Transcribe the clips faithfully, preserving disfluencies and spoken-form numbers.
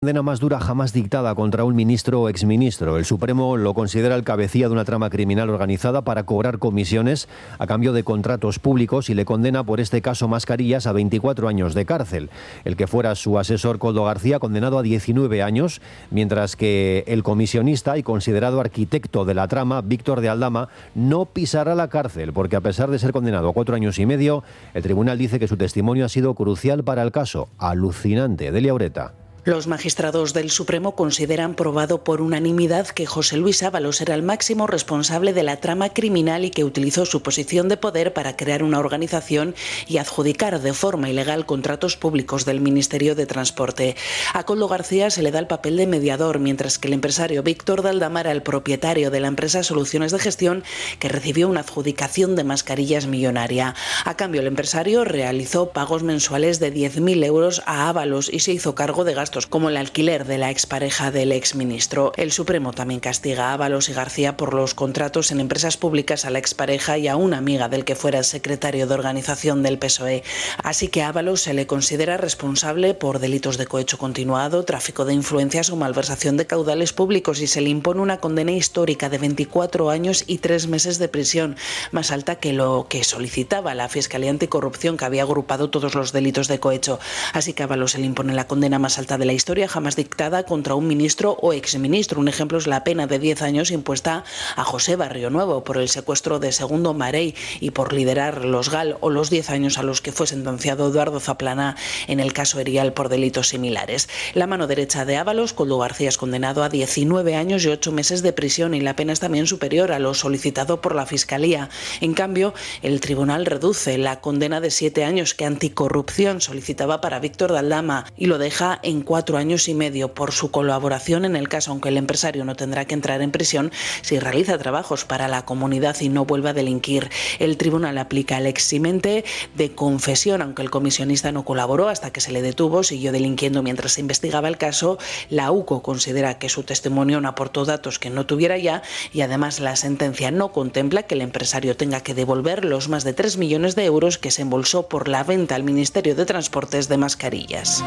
Condena más dura jamás dictada contra un ministro o exministro. El Supremo lo considera el cabecilla de una trama criminal organizada para cobrar comisiones a cambio de contratos públicos y le condena por este caso Mascarillas a veinticuatro años de cárcel. El que fuera su asesor, Koldo García, condenado a diecinueve años, mientras que el comisionista y considerado arquitecto de la trama, Víctor de Aldama, no pisará la cárcel porque, a pesar de ser condenado a cuatro años y medio, el tribunal dice que su testimonio ha sido crucial para el caso. Alucinante. Delia Ureta. Los magistrados del Supremo consideran probado por unanimidad que José Luis Ábalos era el máximo responsable de la trama criminal y que utilizó su posición de poder para crear una organización y adjudicar de forma ilegal contratos públicos del Ministerio de Transporte. A Koldo García se le da el papel de mediador, mientras que el empresario Víctor de Aldama era el propietario de la empresa Soluciones de Gestión, que recibió una adjudicación de mascarillas millonaria. A cambio, el empresario realizó pagos mensuales de diez mil euros a Ábalos y se hizo cargo de gastos como el alquiler de la expareja del exministro. El Supremo también castiga a Ábalos y García por los contratos en empresas públicas a la expareja y a una amiga del que fuera el secretario de organización del P S O E. Así que a Ábalos se le considera responsable por delitos de cohecho continuado, tráfico de influencias o malversación de caudales públicos y se le impone una condena histórica de veinticuatro años y tres meses de prisión, más alta que lo que solicitaba la Fiscalía Anticorrupción, que había agrupado todos los delitos de cohecho. Así que a Ábalos se le impone la condena más alta de la historia jamás dictada contra un ministro o exministro. Un ejemplo es la pena de diez años impuesta a José Barrionuevo por el secuestro de Segundo Marey y por liderar los GAL, o los diez años a los que fue sentenciado Eduardo Zaplana en el caso Erial por delitos similares. La mano derecha de Ábalos, Koldo García, es condenado a diecinueve años y ocho meses de prisión y la pena es también superior a lo solicitado por la Fiscalía. En cambio, el tribunal reduce la condena de siete años que Anticorrupción solicitaba para Víctor de Aldama y lo deja en cuatro años y medio por su colaboración en el caso, aunque el empresario no tendrá que entrar en prisión si realiza trabajos para la comunidad y no vuelve a delinquir. El tribunal aplica el eximente de confesión, aunque el comisionista no colaboró hasta que se le detuvo, siguió delinquiendo mientras se investigaba el caso. La UCO considera que su testimonio no aportó datos que no tuviera ya y además la sentencia no contempla que el empresario tenga que devolver los más de tres millones de euros que se embolsó por la venta al Ministerio de Transportes de mascarillas.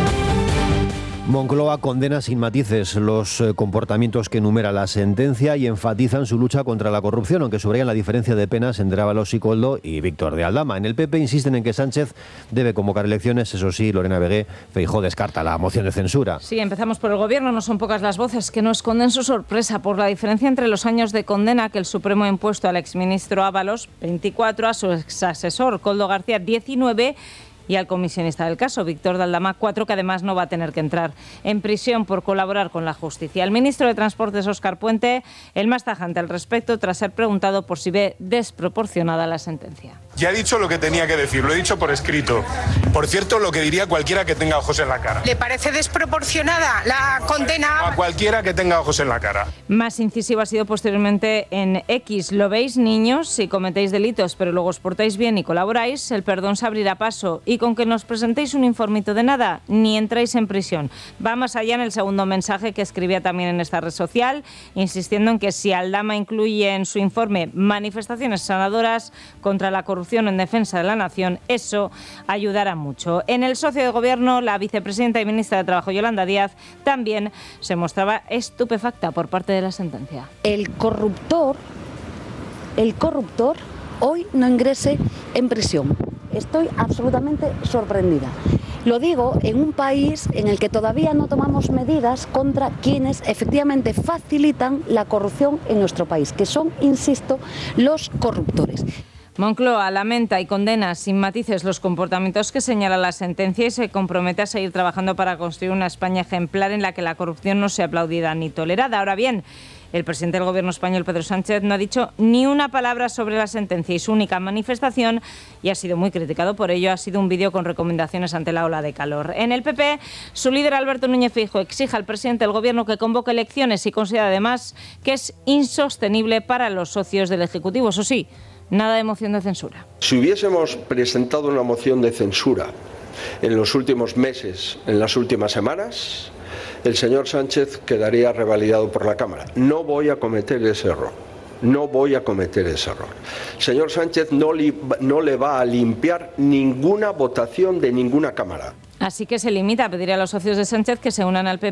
Moncloa condena sin matices los eh, comportamientos que enumera la sentencia y enfatizan su lucha contra la corrupción, aunque subrayan la diferencia de penas entre Ábalos y Koldo y Víctor de Aldama. En el P P insisten en que Sánchez debe convocar elecciones. Eso sí, Lorena Vegué, Feijóo descarta la moción de censura. Sí, empezamos por el Gobierno. No son pocas las voces que no esconden su sorpresa por la diferencia entre los años de condena que el Supremo ha impuesto al exministro Ábalos, veinticuatro, a su exasesor Koldo García, diecinueve, y al comisionista del caso, Víctor de Aldama, cuatro, que además no va a tener que entrar en prisión por colaborar con la justicia. El ministro de Transportes, Óscar Puente, el más tajante al respecto tras ser preguntado por si ve desproporcionada la sentencia. Ya he dicho lo que tenía que decir, lo he dicho por escrito. Por cierto, lo que diría cualquiera que tenga ojos en la cara. ¿Le parece desproporcionada la condena? A cualquiera que tenga ojos en la cara. Más incisivo ha sido posteriormente en X. Lo veis, niños, si cometéis delitos pero luego os portáis bien y colaboráis, el perdón se abrirá paso. Y con que nos presentéis un informito de nada, ni entráis en prisión. Va más allá en el segundo mensaje que escribía también en esta red social, insistiendo en que si Aldama incluye en su informe manifestaciones sanadoras contra la corrupción en defensa de la nación, eso ayudará mucho. En el socio de gobierno, la vicepresidenta y ministra de Trabajo, Yolanda Díaz, también se mostraba estupefacta por parte de la sentencia. El corruptor, el corruptor hoy no ingrese en prisión. Estoy absolutamente sorprendida. Lo digo en un país en el que todavía no tomamos medidas contra quienes efectivamente facilitan la corrupción en nuestro país, que son, insisto, los corruptores. Moncloa lamenta y condena sin matices los comportamientos que señala la sentencia y se compromete a seguir trabajando para construir una España ejemplar en la que la corrupción no sea aplaudida ni tolerada. Ahora bien, el presidente del Gobierno español, Pedro Sánchez, no ha dicho ni una palabra sobre la sentencia y su única manifestación, y ha sido muy criticado por ello, ha sido un vídeo con recomendaciones ante la ola de calor. En el P P, su líder Alberto Núñez Feijóo exige al presidente del Gobierno que convoque elecciones y considera además que es insostenible para los socios del Ejecutivo. Eso sí, nada de moción de censura. Si hubiésemos presentado una moción de censura en los últimos meses, en las últimas semanas, el señor Sánchez quedaría revalidado por la Cámara. No voy a cometer ese error. No voy a cometer ese error. El señor Sánchez no, li, no le va a limpiar ninguna votación de ninguna Cámara. Así que se limita a pedir a los socios de Sánchez que se unan al P P